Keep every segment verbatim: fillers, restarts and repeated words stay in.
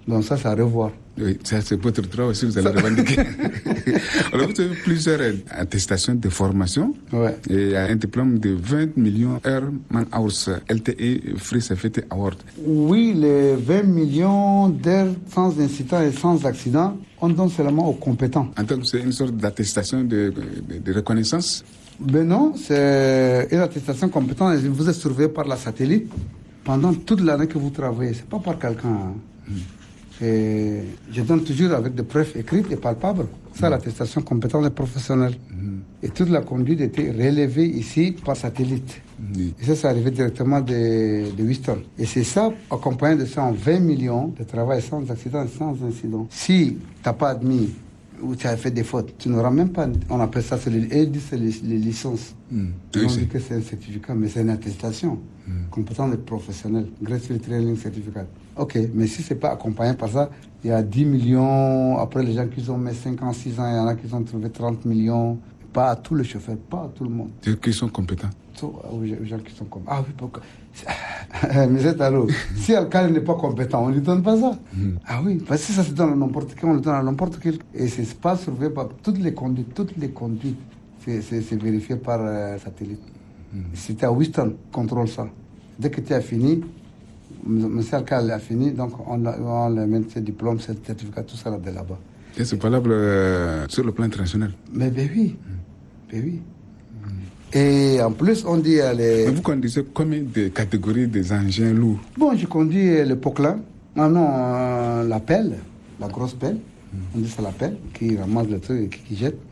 Donc ça, c'est à revoir. Oui, ça c'est votre droit aussi, vous allez revendiquer. Alors vous avez plusieurs attestations de formation. Ouais. Et un diplôme de vingt millions Air Man Hours L T E Free Safety Award. Oui, les vingt millions d'air sans incident et sans accident, on donne seulement aux compétents. En tant que c'est une sorte d'attestation de, de, de reconnaissance? Ben non, c'est une attestation compétente. Vous êtes surveillé par la satellite pendant toute l'année que vous travaillez. C'est pas par quelqu'un. Hein. Mm. Et je donne toujours avec des preuves écrites et palpables. Ça, mmh. l'attestation compétente des professionnels. Mmh. Et toute la conduite était relevée ici par satellite. Mmh. Et ça, c'est arrivé directement de, de Houston. Et c'est ça, accompagné de ça en vingt millions de travail sans accident et sans incident. Si tu n'as pas admis ou tu as fait des fautes, tu n'auras même pas, on appelle ça, c'est les, c'est les, les licences. Mmh. Oui, on dit que c'est un certificat, mais c'est une attestation mmh. compétente des professionnels. Graceful Training Certificate. Ok, mais si ce n'est pas accompagné par ça, il y a dix millions, après les gens qui ont mis cinq ans, six ans, il y en a qui ont trouvé trente millions. Pas à tous les chauffeurs, pas à tout le monde. Ceux qui sont compétents. Aux gens qui sont compétents. Ah oui, pourquoi? Mais c'est à l'eau. Si quelqu'un n'est pas compétent, on ne lui donne pas ça. Mm. Ah oui, parce que si ça se donne à n'importe qui, on le donne à n'importe qui. Et ce n'est pas surveillé par toutes les conduites. Toutes les conduites, c'est, c'est, c'est vérifié par euh, satellite. Mm. Si tu es à Houston, contrôle ça. Dès que tu as fini, M. Alcal a fini, donc on, on le met ses diplômes, ses certificats, tout ça là de là-bas. Et c'est valable euh, sur le plan international? Mais ben oui, mm. ben oui. Mm. Et en plus, on dit... Les... Mais vous conduisez combien de catégories des engins lourds? Bon, je conduis le Poclin, ah non, euh, la pelle, la grosse pelle, mm. on dit ça la pelle, qui ramasse le truc et qui, qui jette.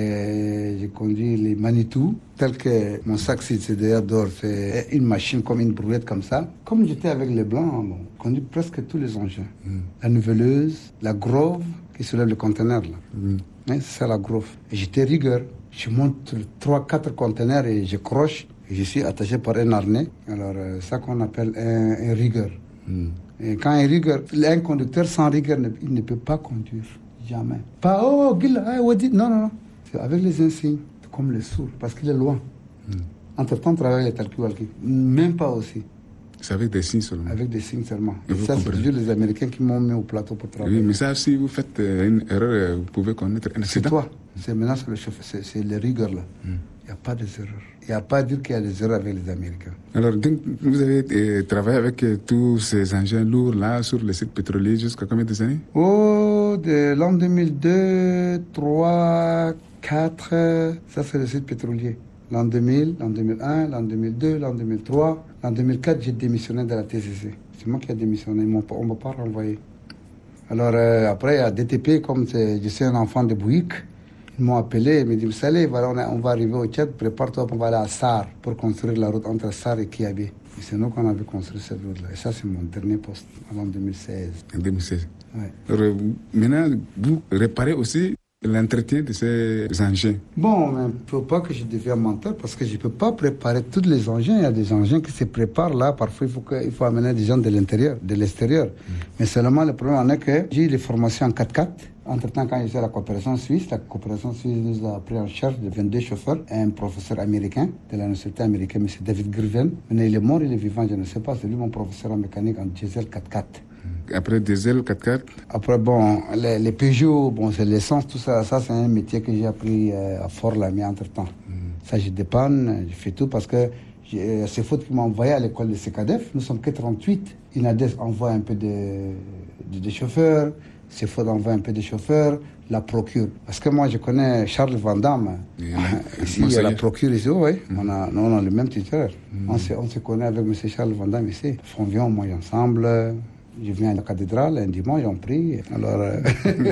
Et j'ai conduit les Manitou, tel que mon sac c'est derrière d'or, c'est une machine comme une brouette comme ça. Comme j'étais avec les Blancs, bon, j'ai conduit presque tous les engins. Mm. La niveleuse, la grove qui soulève le conteneur là. Mm. Hein, c'est ça la grove. Et j'étais rigueur. Je monte trois, quatre conteneurs et je croche. Et je suis attaché par un harnais. Alors, c'est euh, ça qu'on appelle un, un rigueur. Mm. Et quand un rigueur, un conducteur sans rigueur, il ne peut pas conduire. Jamais. Pas, oh, Gila, non, non, non. C'est avec les insignes, comme les sourds, parce qu'il est loin. Mm. Entre-temps, on travaille les talki-walki. Même pas aussi. C'est avec des signes seulement? Avec des signes seulement. Et, et ça, c'est toujours les Américains qui m'ont mis au plateau pour travailler. Oui, mais ça, si vous faites une erreur, vous pouvez connaître un accident. C'est toi. C'est maintenant c'est le chauffeur, c'est, c'est les rigueurs là. Il mm. n'y a pas des erreurs. Il n'y a pas à dire qu'il y a des erreurs avec les Américains. Alors, donc, vous avez euh, travaillé avec euh, tous ces engins lourds là sur le site pétrolier jusqu'à combien d'années? Oh, de l'an deux mille deux, trois, quatre, ça c'est le site pétrolier. L'an deux mille, l'an deux mille un, l'an deux mille deux, l'an deux mille trois, l'an deux mille quatre, j'ai démissionné de la T C C. C'est moi qui ai démissionné, on ne m'a pas renvoyé. Alors euh, après, à D T P, comme je suis un enfant de Bouïk, ils m'ont appelé, ils m'ont dit, vous savez, voilà, on, a, on va arriver au Tchad, prépare-toi, on va aller à Sar pour construire la route entre Sar et Kiabé. Et c'est nous qu'on avait construit cette route-là. Et ça, c'est mon dernier poste, en deux mille seize. En deux mille seize. Oui. Alors, maintenant, vous réparez aussi l'entretien de ces engins? Bon, mais il ne faut pas que je devienne menteur parce que je ne peux pas préparer tous les engins. Il y a des engins qui se préparent là. Parfois, il faut, que, il faut amener des gens de l'intérieur, de l'extérieur. Mm. Mais seulement le problème est que j'ai eu les formations en quatre-quatre. Entre-temps, quand j'étais à la coopération suisse, la coopération suisse nous a pris en charge de vingt-deux chauffeurs et un professeur américain de la nationalité américaine, M. David Griven. Mais il est mort, il est vivant, je ne sais pas. C'est lui mon professeur en mécanique en diesel quatre-quatre. Après diesel quatre-quatre? Après, bon, les, les Peugeot, bon, c'est l'essence, tout ça. Ça, c'est un métier que j'ai appris euh, à Fort-Lamy entre-temps. Mm. Ça, je dépanne, je fais tout parce que euh, c'est faute qui m'a envoyé à l'école de C K D F. Nous sommes que trente-huit. Inades envoie un peu de, de, de chauffeurs. C'est faute d'envoyer un peu de chauffeurs. La procure. Parce que moi, je connais Charles Van Damme. Yeah. Ici, il y a la procure ici, oui. Mm. On, a, on a le même titulaire. Mm. On, se, on se connaît avec M. Charles Van Damme ici. On vient, on mange ensemble. Je viens à la cathédrale un dimanche, on prie. Alors, euh...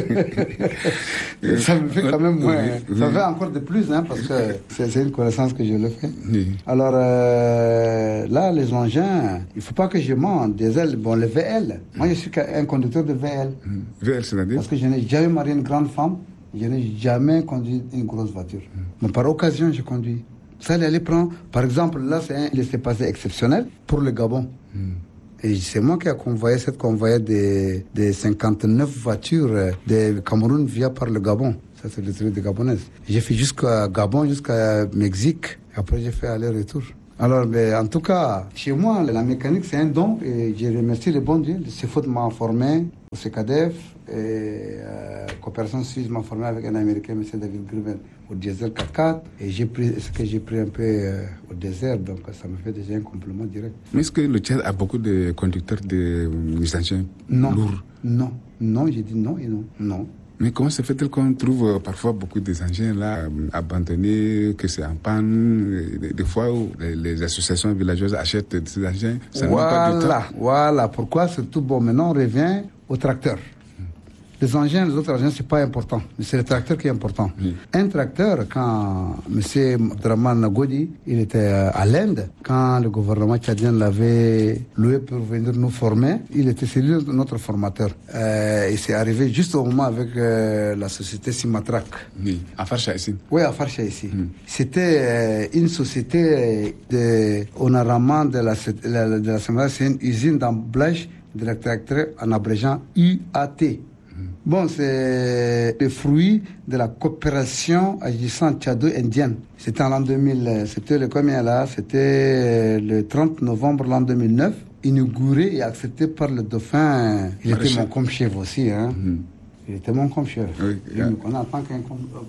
ça me fait quand même moins. Oui, ça oui. fait encore de plus, hein, parce que c'est, c'est une connaissance que je le fais. Oui. Alors, euh, là, les engins, il ne faut pas que je mente. Des ailes, bon, le V L. Moi, je suis un conducteur de V L. Mmh. V L, c'est-à-dire? Parce que je n'ai jamais marié une grande femme, je n'ai jamais conduit une grosse voiture. Mmh. Mais par occasion, je conduis. Ça, allait prendre. Par exemple, là, c'est un laissez-passer exceptionnel pour le Gabon. Mmh. Et c'est moi qui ai convoyé cette convoyée des, des cinquante-neuf voitures de Cameroun via par le Gabon. Ça, c'est le truc de Gabonaise. J'ai fait jusqu'à Gabon, jusqu'à Mexique. Après, j'ai fait aller-retour. Alors, mais en tout cas, chez moi, la mécanique, c'est un don. Et je remercie le bon Dieu. C'est faute de m'en former. au C K D F. Et euh, coopération suisse m'a formé avec un Américain, M. David Gruven, au diesel quatre quatre. Et j'ai pris ce que j'ai pris un peu euh, au désert, donc ça me fait déjà un complément direct. Mais est-ce que le Tchad a beaucoup de conducteurs de engins non, lourds? Non, non, j'ai dit non et non, non. Mais comment se fait-il qu'on trouve euh, parfois beaucoup des engins là euh, abandonnés, que c'est en panne? Des, des fois où les, les associations villageoses achètent ces engins, ça n'a pas du temps. Voilà, voilà. Pourquoi? Surtout, bon, maintenant on revient au tracteur. Les engins, les autres engins, c'est pas important. Mais c'est le tracteur qui est important. Oui. Un tracteur, quand M. Abdraman Nagodi, il était à l'Inde, quand le gouvernement tchadien l'avait loué pour venir nous former, il était celui de notre formateur. Euh, il s'est arrivé juste au moment avec euh, la société Simatrak. Oui, à Farcha ici. Oui, à Farcha ici. Mm. C'était euh, une société de Onaraman de la, de la Simatrak, c'est une usine d'emblage de la tracteur en abrégeant U A T. Bon, c'est le fruit de la coopération agissant tchado-indienne. C'était en l'an deux mille, c'était le combien là? C'était le trente novembre l'an deux mille neuf, inauguré et accepté par le dauphin. Il Maréchal. Était mon comme-chef aussi, hein. Mm. Il était mon comme-chef. Oui, il me connaît en tant, qu'un,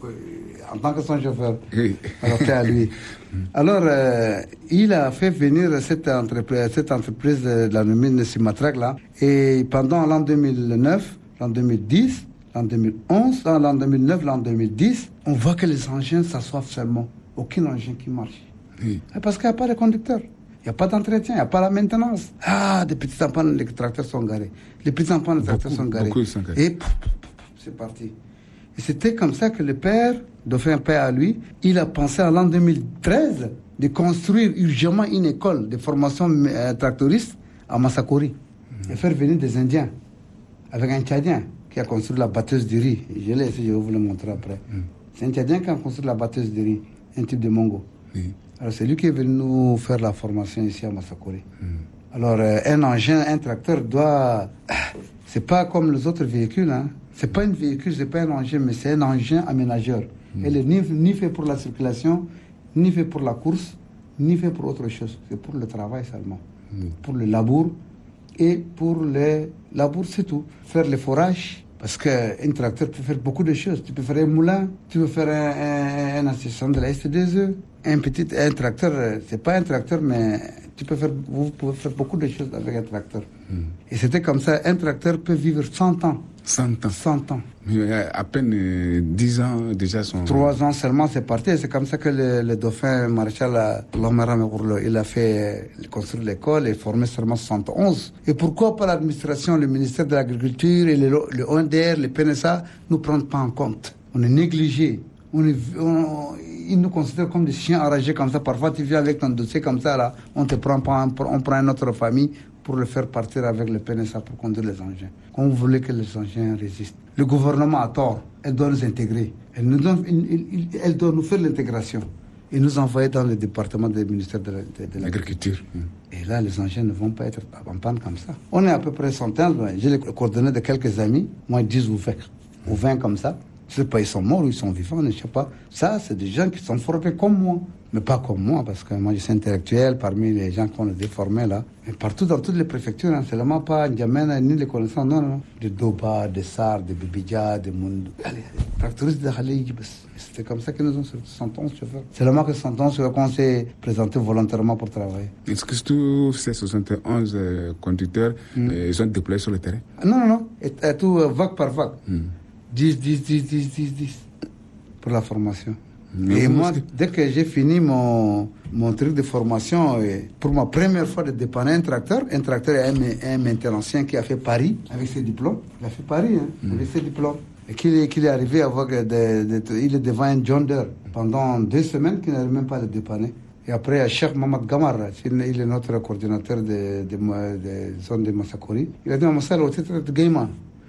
en tant que son chauffeur. Oui. Alors, c'est à lui. Alors, euh, il a fait venir cette entreprise, cette entreprise de la mine Simatrak là, et pendant l'an deux mille neuf, l'an deux mille dix, l'an deux mille onze, l'an deux mille neuf, l'an deux mille dix, on voit que les engins s'assoivent seulement. Aucun engin qui marche. Oui. Parce qu'il n'y a pas de conducteur. Il n'y a pas d'entretien, il n'y a pas la maintenance. Ah, des petits enfants, les tracteurs sont garés. Les petits enfants, les tracteurs beaucoup, sont garés. Beaucoup sont garés. Et pouf, pouf, pouf, c'est parti. Et c'était comme ça que le père, dauphin père à lui, il a pensé en l'an deux mille treize de construire urgemment une école de formation euh, tractoriste à Massakori. Mmh. Et faire venir des Indiens. Avec un Tchadien qui a construit la batteuse de riz. Je l'ai essayé, je vais vous le montrer après. Mm. C'est un Tchadien qui a construit la batteuse de riz, un type de Mongo. Mm. Alors c'est lui qui est venu nous faire la formation ici à Massakori. Mm. Alors euh, un engin, un tracteur doit... C'est pas comme les autres véhicules. Hein. C'est pas un véhicule, c'est pas un engin, mais c'est un engin aménageur. Mm. Elle est ni, ni fait pour la circulation, ni fait pour la course, ni fait pour autre chose. C'est pour le travail seulement. Mm. Pour le labour. Et pour les labours, c'est tout. Faire les forages, parce qu'un tracteur peut faire beaucoup de choses. Tu peux faire un moulin, tu peux faire un, un, un assistant de la S deux E. Un petit un tracteur, c'est pas un tracteur, mais tu peux faire, vous pouvez faire beaucoup de choses avec un tracteur. Mm. Et c'était comme ça, un tracteur peut vivre cent ans. cent ans. cent ans. Mais à peine euh, dix ans déjà sont... trois ans seulement, c'est parti. C'est comme ça que le, le dauphin maréchal, il a fait construire l'école et formé seulement soixante et onze. Et pourquoi pas l'administration, le ministère de l'Agriculture et le, le O N D R, le P N S A, nous prennent pas en compte? On est négligé. On est, on, ils nous considèrent comme des chiens enragés comme ça. Parfois, tu viens avec ton dossier comme ça, là, on te prend, on prend une autre famille pour le faire partir avec le P N S A pour conduire les engins. Quand vous voulez que les engins résistent. Le gouvernement a tort. Elle doit nous intégrer. Elle, nous donne, elle, elle, elle doit nous faire l'intégration. Et nous envoyer dans le département du ministère de, de, de l'Agriculture. Et là, les engins ne vont pas être en panne comme ça. On est à peu près centaines. J'ai les coordonnées de quelques amis, moi dix ou vingt. Ou vingt comme ça. Je ne sais pas, ils sont morts ou ils sont vivants, je ne sais pas. Ça, c'est des gens qui sont formés comme moi. Mais pas comme moi, parce que moi, je suis intellectuel parmi les gens qu'on a déformés là. Mais partout, dans toutes les préfectures, hein, c'est seulement pas N'Djamena ni les connaissances, non, non. De Doba, de Sar, de Bibidja, de Moundou. Allez, tractoristes de Khalid. C'était comme ça qu'ils nous ont sorti cent onze chauffeurs. C'est seulement que cent onze chauffeurs qu'on s'est présenté volontairement pour travailler. Est-ce que tous ces soixante et onze euh, conducteurs, mm. euh, ils sont déployés sur le terrain? Non, non, non. Et, et tout, euh, vague par vague. Mm. dix, dix, dix, dix, dix, dix pour la formation. Mais et moi, que... dès que j'ai fini mon, mon truc de formation, et pour ma première fois de dépanner un tracteur, un tracteur est un, un maintenancien qui a fait Paris avec ses diplômes. Il a fait Paris hein, mm. avec ses diplômes. Et qu'il est, qu'il est arrivé à avoir des, des, des, il est devant un John Deere pendant deux semaines qu'il n'arrive même pas à le dépanner. Et après, il y a Cheikh Mohamed Gamar, il est notre coordinateur de, de, de, de zone de Massakori. Il a dit à Massa, le titre de Gaiman.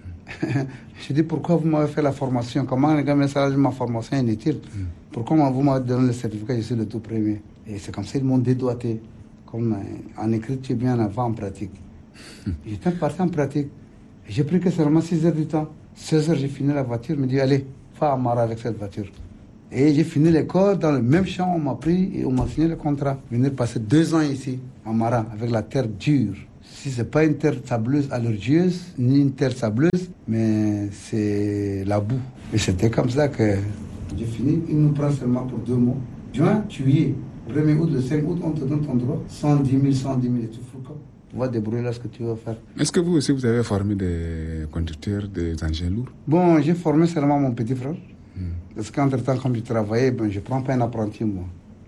Je dis pourquoi vous m'avez fait la formation? Comment les gars me ma formation est inutile? Mm. Pourquoi vous m'avez donné le certificat? Je suis le tout premier. Et c'est comme ça ils m'ont dédoigté. Comme en écrit, tu es bien avant en pratique. Mm. J'étais parti en pratique. J'ai pris que seulement six heures du temps. seize heures, j'ai fini la voiture. Il me dit allez, va à Mara avec cette voiture. Et j'ai fini l'école dans le même champ. On m'a pris et on m'a signé le contrat. Venir passer deux ans ici, à Mara, avec la terre dure. Si ce n'est pas une terre sableuse allergieuse, ni une terre sableuse, mais c'est la boue. Et c'était comme ça que j'ai fini. Il nous prend seulement pour deux mois. Juin, juillet, premier août, le cinq août, on te donne ton droit. cent dix mille, cent dix mille et tout. Tu vas débrouiller là ce que tu vas faire. Est-ce que vous aussi, vous avez formé des conducteurs, des engins lourds? Bon, j'ai formé seulement mon petit frère. Hmm. Parce qu'entre-temps, comme je travaillais, ben, je ne prends pas un apprenti, moi.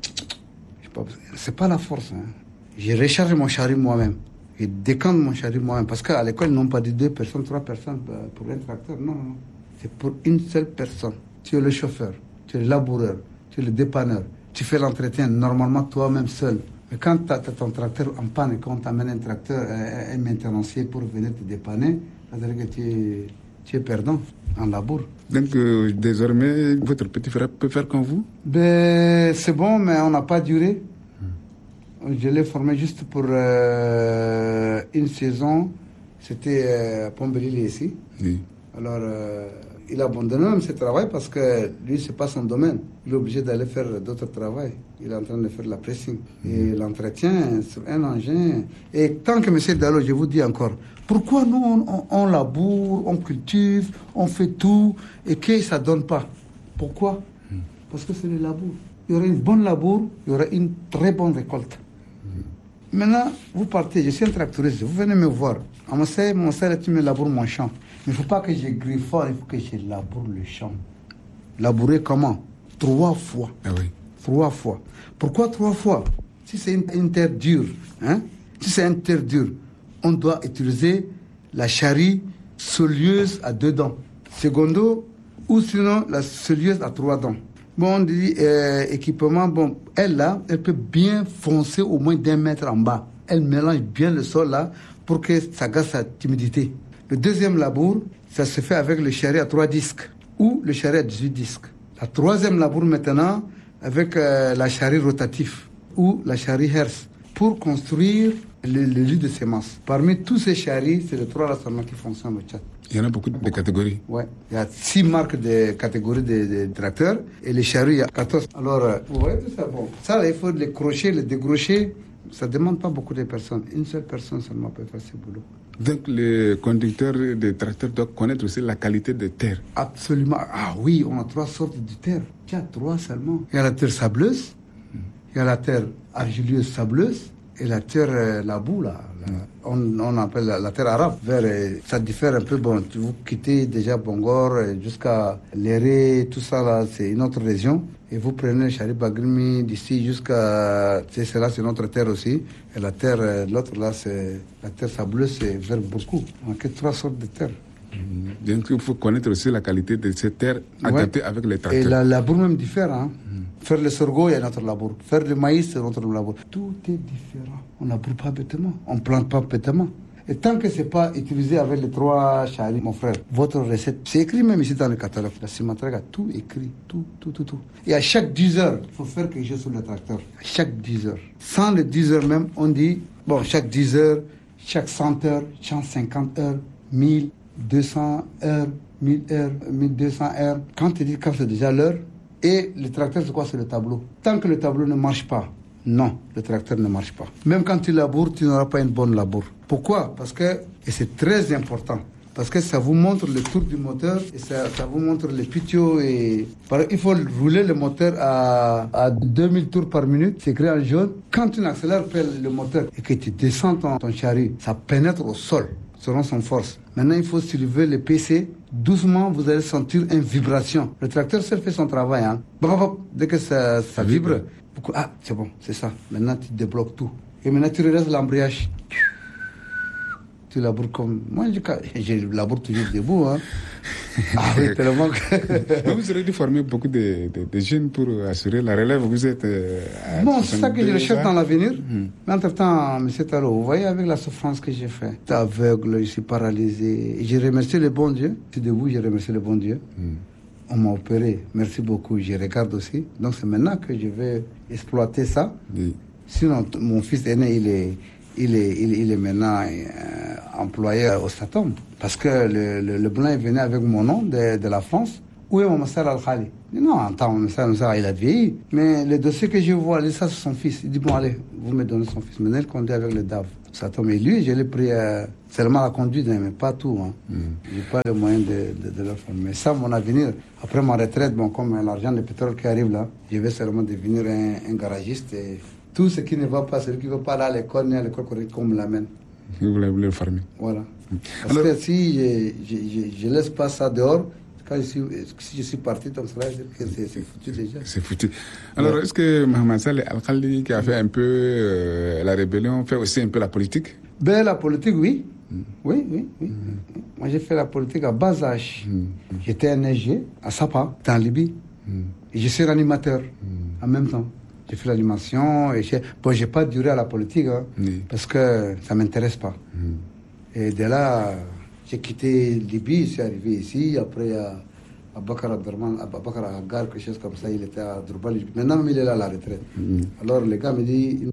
C'est pas la force. Hein. Je recharge mon chariot moi-même. Je décante mon chariot moi-même. Parce qu'à l'école, ils n'ont pas dit deux personnes, trois personnes pour un tracteur. Non, non. C'est pour une seule personne. Tu es le chauffeur, tu es le laboureur, tu es le dépanneur. Tu fais l'entretien normalement toi-même seul. Mais quand tu as ton tracteur en panne et qu'on t'amène un tracteur, un maintenancier pour venir te dépanner, ça veut dire que tu es, tu es perdant en labour. Donc euh, désormais, votre petit frère peut faire comme vous? Ben, c'est bon, mais on n'a pas duré. Hmm. Je l'ai formé juste pour euh, une saison. C'était euh, à Pombelil ici. Oui. Alors, euh, il a abandonné même ce travail parce que lui, ce n'est pas son domaine. Il est obligé d'aller faire d'autres travaux. Il est en train de faire la pressing et mmh. l'entretien sur un engin. Et tant que M. Dallot, je vous dis encore, pourquoi nous, on, on, on laboure, on cultive, on fait tout et que ça ne donne pas? Pourquoi? mmh. Parce que c'est le labour. Il y aura une bonne labour, il y aura une très bonne récolte. Mmh. Maintenant, vous partez, je suis un tractoriste, vous venez me voir. À mon serre, mon serre, tu me laboures mon champ. Mais il ne faut pas que je griffe fort, il faut que je laboure le champ. Labourer comment? Trois fois. Ah oui. Trois fois. Pourquoi trois fois? Si c'est une, une terre dure, hein? Si c'est une terre dure, on doit utiliser la charrie solieuse à deux dents. Secondo, ou sinon la solieuse à trois dents. Bon, on dit euh, équipement, bon, elle là, elle peut bien foncer au moins d'un mètre en bas. Elle mélange bien le sol là pour que ça garde sa timidité. Le deuxième labour, ça se fait avec le charret à trois disques ou le charret à dix-huit disques. La troisième labour maintenant, avec euh, la charrie rotative ou la charrie Hertz pour construire le, le lit de semences. Parmi tous ces charries, c'est les trois là seulement qui fonctionnent au Tchad. Il y en a beaucoup de catégories. Oui, il y a six marques de catégories de, de tracteurs et les charrues, il y a quatorze. Alors, euh, vous voyez tout ça, bon. Ça, il faut les crocher, les décrocher. Ça ne demande pas beaucoup de personnes. Une seule personne seulement peut faire ce boulot. Donc, les conducteurs des tracteurs doivent connaître aussi la qualité de terre. Absolument. Ah oui, on a trois sortes de terre. Il y a trois seulement. Il y a la terre sableuse, mm. il y a la terre argileuse sableuse et la terre, euh, la boue, là. La, mm. on, on appelle la, la terre arabe. Vers, euh, ça diffère un peu. Bon, vous quittez déjà Bongor jusqu'à Léré, tout ça, là, c'est une autre région. Et vous prenez Chari Bagrimi d'ici jusqu'à... C'est là, c'est notre terre aussi. Et la terre, l'autre là, c'est... La terre sableuse, c'est vers beaucoup. On a que trois sortes de terres. Mmh. Donc, il faut connaître aussi la qualité de ces terres adaptées ouais. avec les tracteurs. Et la labour même diffère. Hein. Mmh. Faire le sorgho, il y a notre labour. Faire le maïs, c'est notre labour. Tout est différent. On ne laboure pas bêtement. On ne plante pas bêtement. Et tant que ce n'est pas utilisé avec les trois charries, mon frère, votre recette, c'est écrit même ici dans le catalogue. La Cimatraga a tout écrit, tout, tout, tout, tout. Et à chaque dix heures, il faut faire quelque chose sur le tracteur. À chaque dix heures. Sans les dix heures même, on dit, bon, chaque dix heures, chaque cent heures, chaque cinquante heures, mille, deux cents heures, mille heures, mille deux cents heures. Quand tu dis quand c'est déjà l'heure, et le tracteur, c'est quoi? C'est le tableau. Tant que le tableau ne marche pas, non, le tracteur ne marche pas. Même quand tu laboures, tu n'auras pas une bonne labour. Pourquoi? Parce que, et c'est très important, parce que ça vous montre le tour du moteur et ça, ça vous montre les pitios. Et... Il faut rouler le moteur à, à deux mille tours par minute, c'est écrit en jaune. Quand tu accélères le moteur et que tu descends ton, ton chariot, ça pénètre au sol selon son force. Maintenant, il faut soulever le P C. Doucement, vous allez sentir une vibration. Le tracteur seul fait son travail. Hein. Dès que ça, ça vibre, ah, c'est bon, c'est ça. Maintenant, tu débloques tout. Et maintenant, tu redresses l'embrayage. Tu laboures comme... Moi, je, je laboure toujours debout. Hein. Ah oui, tellement que... Vous aurez dû former beaucoup de, de, de jeunes pour assurer la relève. Vous êtes... Euh, bon, c'est ça que je recherche dans l'avenir. Mm. Mais entre-temps, M. Tallot, vous voyez avec la souffrance que j'ai faite. Je suis aveugle, je suis paralysé. Et je remercie le bon Dieu. Je suis debout, je remercie le bon Dieu. Mm. On m'a opéré. Merci beaucoup. Je regarde aussi. Donc, c'est maintenant que je vais exploiter ça. Oui. Sinon, mon fils aîné, il est... Il est, il, il est maintenant euh, employé au Statom. Parce que le, le, le blanc est venu avec mon nom de, de la France, où est mon master Al-Khali? Je dis, non, attends, mon master Al-Khali, il a vieilli. Mais le dossier que je vois, ça, c'est son fils. Il dit, bon, allez, vous me donnez son fils. Maintenant, il conduit avec le D A V. Ça tombe. Et lui, je l'ai pris euh, seulement la conduite, hein, mais pas tout. Hein. Mm. Je n'ai pas le moyen de, de, de le faire. Mais ça, mon avenir, après ma retraite, bon, comme l'argent de pétrole qui arrive là, je vais seulement devenir un, un garagiste. Et tout ce qui ne va pas, celui qui ne veut pas aller à l'école, ni à l'école correcte, qu'on me l'amène. Vous voulez le former. Voilà. Mm. Parce Alors, que si je ne laisse pas ça dehors, quand je suis, si je suis parti, donc cela veut dire que c'est, c'est foutu déjà. C'est foutu. Alors, ouais. Est-ce que Mohamed Saleh Al-Khali, qui a fait un peu euh, la rébellion, fait aussi un peu la politique? Ben, la politique, oui. Mm. Oui, oui, oui. Mm. Moi, j'ai fait la politique à bas âge. Mm. J'étais un neiger à Sapa, en Libye. Mm. Et je suis animateur mm. en même temps. J'ai fait l'animation. Et j'ai... Bon, je n'ai pas duré à la politique, hein, oui. parce que ça ne m'intéresse pas. Mm. Et de là... J'ai quitté Libye, je suis arrivé ici. Après, il y a Abakar Abderman, Abakar Agar, quelque chose comme ça. Il était à Durban. Maintenant, il est là à la retraite. Mm-hmm. Alors, les gars me disent